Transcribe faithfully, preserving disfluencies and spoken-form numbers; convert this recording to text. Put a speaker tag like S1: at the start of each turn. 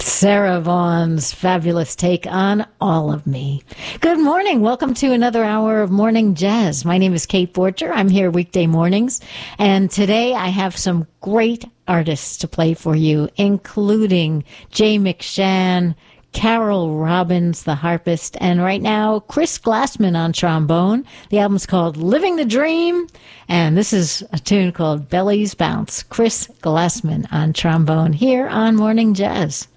S1: Sarah Vaughan's fabulous take on All of Me. Good morning. Welcome to another hour of Morning Jazz. My name is Kate Borcher. I'm here weekday mornings. And today I have some great artists to play for you, including Jay McShann, Carol Robbins, the harpist, and right now, Chris Glassman on trombone. The album's called Living the Dream, and this is a tune called Belly's Bounce. Chris Glassman on trombone here on Morning Jazz.